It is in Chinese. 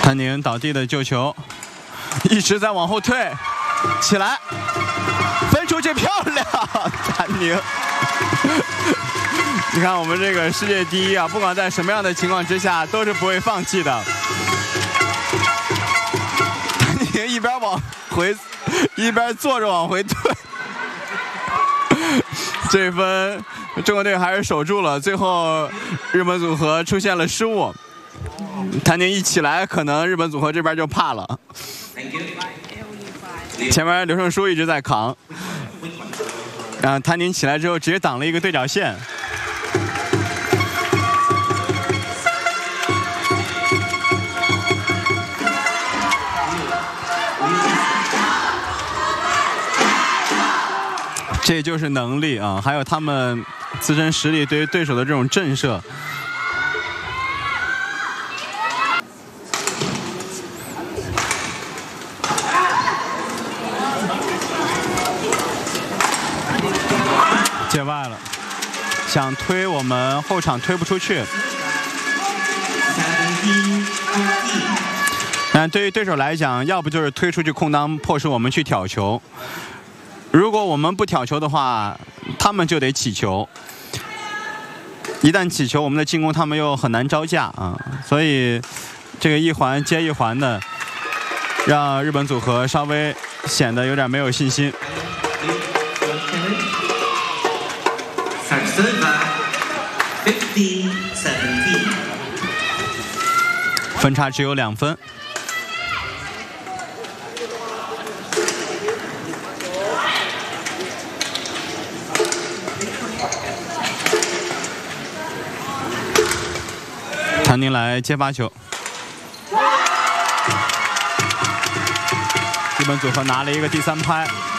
谭宁倒地的救球，一直在往后退，起来，分出去漂亮，谭宁。你看我们这个世界第一啊，不管在什么样的情况之下，都是不会放弃的。谭宁一边往回，一边坐着往回退。这分中国队还是守住了，最后日本组合出现了失误。谭宁一起来，可能日本组合这边就怕了。前面刘胜书一直在扛，谭宁起来之后直接挡了一个对角线。这就是能力啊，还有他们自身实力对于对手的这种震慑。界外了，想推我们后场推不出去。但对于对手来讲，要不就是推出去空当，迫使我们去挑球。如果我们不挑球的话，他们就得起球。一旦起球，我们的进攻他们又很难招架啊，所以这个一环接一环的，让日本组合稍微显得有点没有信心。分差只有2分。谭宁来接发球，日本组合拿了一个第3拍。